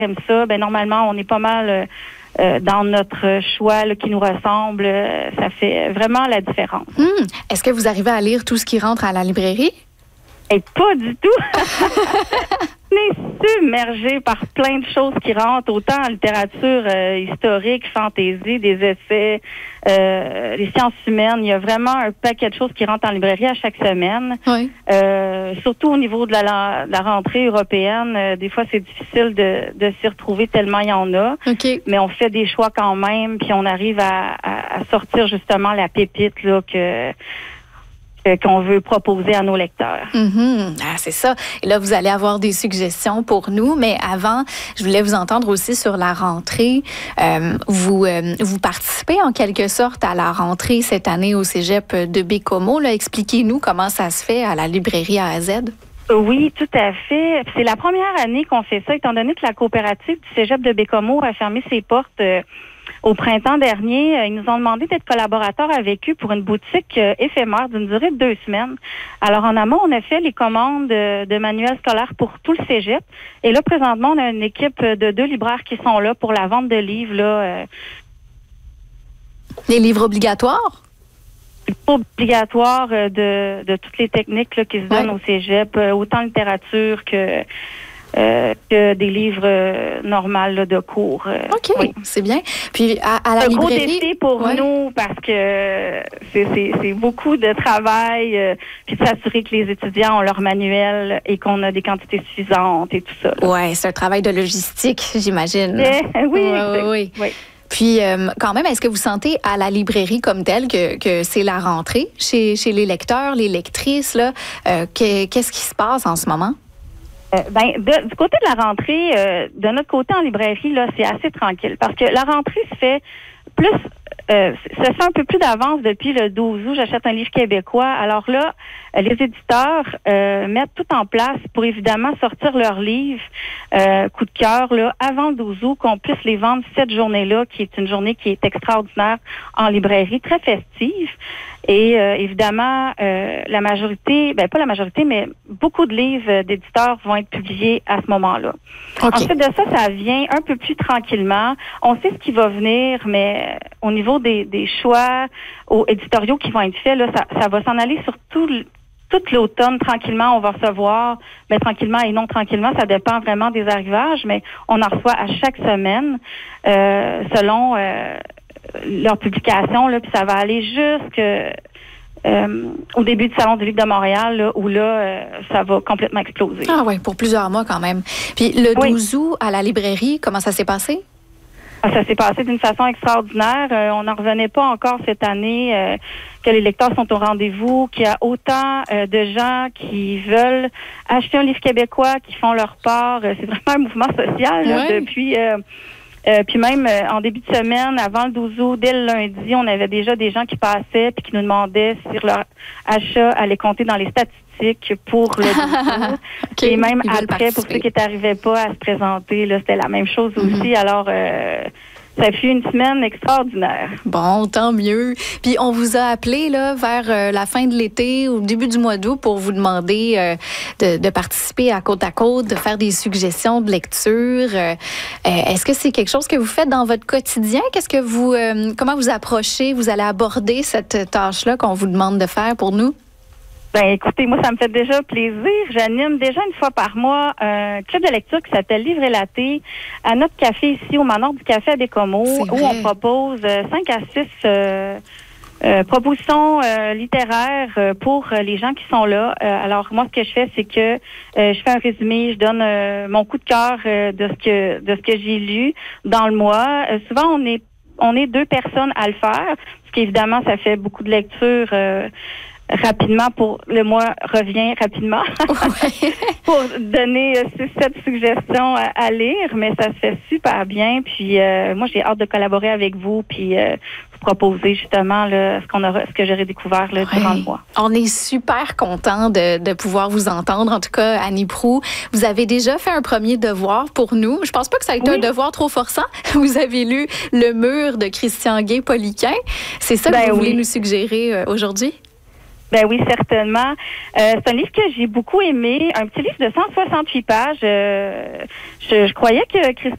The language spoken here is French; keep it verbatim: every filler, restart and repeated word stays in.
aime ça, ben normalement, on est pas mal euh, euh, dans notre choix là, qui nous ressemble. Euh, ça fait vraiment la différence. Hum. Est-ce que vous arrivez à lire tout ce qui rentre à la librairie? Et pas du tout. On est submergé par plein de choses qui rentrent, autant en littérature euh, historique, fantaisie, des essais, euh, les sciences humaines. Il y a vraiment un paquet de choses qui rentrent en librairie à chaque semaine. Oui. Euh, surtout au niveau de la, la, la rentrée européenne, euh, des fois c'est difficile de, de s'y retrouver tellement il y en a. OK. Mais on fait des choix quand même, puis on arrive à, à, à sortir justement la pépite là que qu'on veut proposer à nos lecteurs. Mm-hmm. Ah, c'est ça. Et là, vous allez avoir des suggestions pour nous, mais avant, je voulais vous entendre aussi sur la rentrée. Euh, vous, euh, vous participez en quelque sorte à la rentrée cette année au Cégep de Baie-Comeau. Là, expliquez-nous comment ça se fait à la librairie A à Z. Oui, tout à fait. C'est la première année qu'on fait ça, étant donné que la coopérative du Cégep de Baie-Comeau a fermé ses portes euh, au printemps dernier. Euh, ils nous ont demandé d'être collaborateurs avec eux pour une boutique euh, éphémère d'une durée de deux semaines. Alors, en amont, on a fait les commandes de, de manuels scolaires pour tout le Cégep. Et là, présentement, on a une équipe de deux libraires qui sont là pour la vente de livres. Là, euh, Les livres obligatoires? obligatoire euh, de, de toutes les techniques là, qui se donnent Ouais. au Cégep, euh, autant littérature que... Euh, que des livres euh, normaux là, de cours. Euh, OK, oui. c'est bien. Puis à, à la un gros librairie... défi pour Ouais. nous parce que c'est, c'est, c'est beaucoup de travail, euh, puis de s'assurer que les étudiants ont leur manuel et qu'on a des quantités suffisantes et tout ça. là. Oui, c'est un travail de logistique, j'imagine. Eh, oui, Ouais, c'est- ouais, oui. oui. Puis, euh, quand même, est-ce que vous sentez à la librairie comme telle que, que c'est la rentrée chez, chez les lecteurs, les lectrices? Là, euh, que- qu'est-ce qui se passe en ce moment? Euh, ben, de- du côté de la rentrée, euh, de notre côté en librairie, là, c'est assez tranquille parce que la rentrée se fait plus, euh, ça se fait un peu plus d'avance depuis le douze août. J'achète un livre québécois. Alors là, euh, les éditeurs euh, mettent tout en place pour évidemment sortir leurs livres euh, coup de cœur là avant le douze août, qu'on puisse les vendre cette journée-là, qui est une journée qui est extraordinaire en librairie, très festive. Et euh, évidemment, euh, la majorité, ben pas la majorité, mais beaucoup de livres d'éditeurs vont être publiés à ce moment-là. OK. Ensuite de ça, ça vient un peu plus tranquillement. On sait ce qui va venir, mais au niveau des, des choix aux éditoriaux qui vont être faits, là, ça, ça va s'en aller sur tout le- toute l'automne, tranquillement, on va recevoir, mais tranquillement et non tranquillement, ça dépend vraiment des arrivages, mais on en reçoit à chaque semaine euh, selon euh, leur publication, là, puis ça va aller jusque euh, au début du Salon du livre de Montréal, là, où là, euh, ça va complètement exploser. Ah oui, pour plusieurs mois quand même. Puis le Oui. douze août, à la librairie, comment ça s'est passé? Ah, ça s'est passé d'une façon extraordinaire. Euh, on n'en revenait pas encore cette année euh, que les lecteurs sont au rendez-vous, qu'il y a autant euh, de gens qui veulent acheter un livre québécois, qui font leur part. Euh, c'est vraiment un mouvement social là, Ouais. depuis... Euh, euh, puis même euh, en début de semaine, avant le douze août, dès le lundi, on avait déjà des gens qui passaient puis qui nous demandaient si leur achat allait compter dans les statistiques pour le douze août. OK, Et même ils veulent après, pour participer. ceux qui n'arrivaient pas à se présenter, là, c'était la même chose aussi. Alors, euh, ça fut une semaine extraordinaire. Bon, tant mieux. Puis on vous a appelé là vers euh, la fin de l'été ou début du mois d'août pour vous demander euh, de, de participer à Côte à Côte, de faire des suggestions de lecture. Euh, euh, est-ce que c'est quelque chose que vous faites dans votre quotidien? Qu'est-ce que vous, euh, comment vous approchez, vous allez aborder cette tâche-là qu'on vous demande de faire pour nous? Ben, écoutez, moi, ça me fait déjà plaisir. J'anime déjà une fois par mois un club de lecture qui s'appelle Livre et Latte à notre café ici au Manoir du Café à Baie-Comeau, C'est où vrai. on propose euh, cinq à six euh, euh, propositions euh, littéraires euh, pour euh, les gens qui sont là. Euh, alors, moi, ce que je fais, c'est que euh, je fais un résumé, je donne euh, mon coup de cœur euh, de ce que de ce que j'ai lu dans le mois. Euh, souvent, on est on est deux personnes à le faire, parce qu'évidemment, ça fait beaucoup de lectures. Euh, rapidement pour le mois revient rapidement Ouais. pour donner euh, six, sept suggestions à, à lire, mais ça se fait super bien. Puis euh, moi, j'ai hâte de collaborer avec vous, puis euh, vous proposer justement là, ce qu'on aura, ce que j'aurai découvert là, durant Ouais. le mois. On est super content de, de pouvoir vous entendre. En tout cas, Annie Proulx, vous avez déjà fait un premier devoir pour nous. Je pense pas que ça a été Oui. un devoir trop forçant. Vous avez lu Le Mur de Christian Gay-Poliquin. C'est ça que Ben vous voulez oui. nous suggérer euh, aujourd'hui? Ben oui, certainement. Euh, c'est un livre que j'ai beaucoup aimé, un petit livre de cent soixante-huit pages. Euh, je, je croyais que Christian